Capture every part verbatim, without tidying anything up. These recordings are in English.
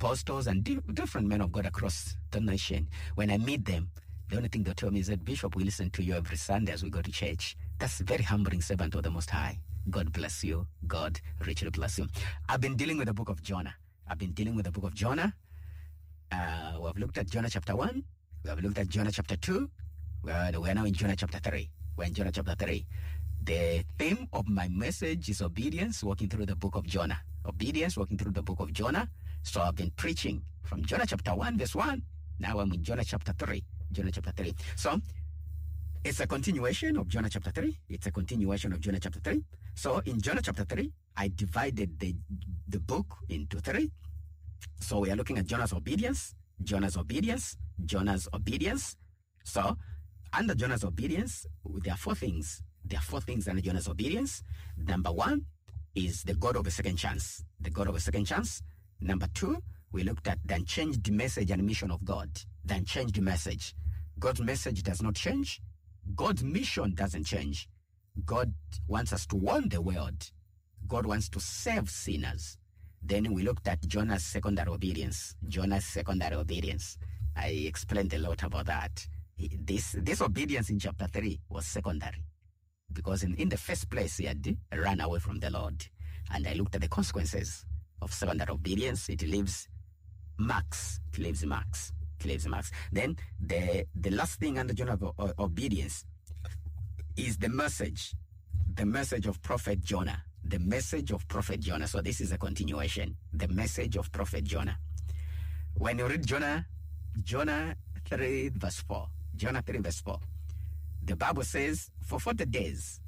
apostles and di- different men of God across the nation. When I meet them, the only thing they tell me is that, Bishop, we listen to you every Sunday as we go to church. That's a very humbling servant of the Most High. God bless you. God richly bless you. I've been dealing with the book of Jonah. I've been dealing with the book of Jonah. Uh, we've looked at Jonah chapter one. We have looked at Jonah chapter two. We're, we're now in Jonah chapter three. We're in Jonah chapter three. The theme of my message is obedience, walking through the book of Jonah. Obedience, walking through the book of Jonah. So I've been preaching from Jonah chapter one, verse one. Now I'm in Jonah chapter three. Jonah chapter three. So it's a continuation of Jonah chapter three. It's a continuation of Jonah chapter three. So in Jonah chapter three, I divided the, the book into three. So we are looking at Jonah's obedience, Jonah's obedience, Jonah's obedience. So under Jonah's obedience, there are four things. There are four things under Jonah's obedience. Number one is the God of a second chance. The God of a second chance. Number two, we looked at the unchanged message and mission of God. The unchanged message. God's message does not change. God's mission doesn't change. God wants us to warn the world. God wants to save sinners. Then we looked at Jonah's secondary obedience. Jonah's secondary obedience. I explained a lot about that. This, this obedience in chapter three was secondary. Because in, in the first place, he had run away from the Lord. And I looked at the consequences of secondary obedience. It leaves marks. It leaves marks. It leaves marks. Then the, the last thing under Jonah's obedience is the message. The message of Prophet Jonah. The message of Prophet Jonah. So this is a continuation. The message of Prophet Jonah. When you read Jonah, Jonah three verse four. Jonah three verse four. The Bible says, for forty days,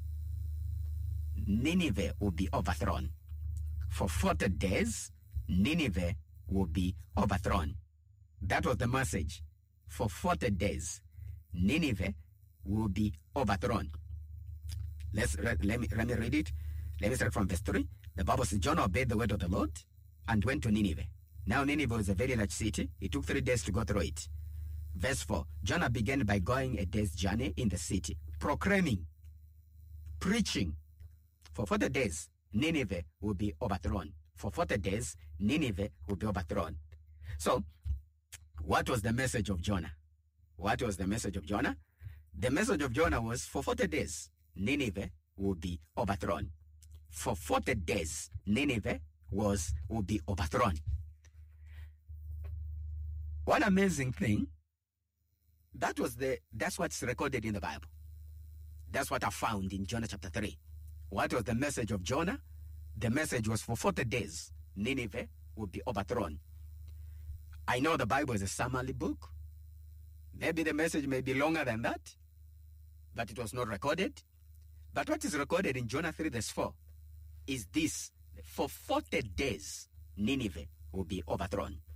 Nineveh will be overthrown. For forty days, Nineveh will be overthrown. That was the message. For forty days, Nineveh will be overthrown. Let's let me let me read it. Let me start from verse three. The Bible says, Jonah obeyed the word of the Lord and went to Nineveh. Now Nineveh is a very large city. It took three days to go through it. Verse four, Jonah began by going a day's journey in the city, proclaiming, preaching. For forty days, Nineveh will be overthrown. For forty days, Nineveh will be overthrown. So, what was the message of Jonah? What was the message of Jonah? The message of Jonah was, for forty days, Nineveh will be overthrown. For forty days, Nineveh was will be overthrown. One amazing thing. That was the, that's what's recorded in the Bible. That's what I found in Jonah chapter three. What was the message of Jonah? The message was for forty days, Nineveh would be overthrown. I know the Bible is a summary book. Maybe the message may be longer than that, but it was not recorded. But what is recorded in Jonah three verse four is this: for forty days, Nineveh will be overthrown.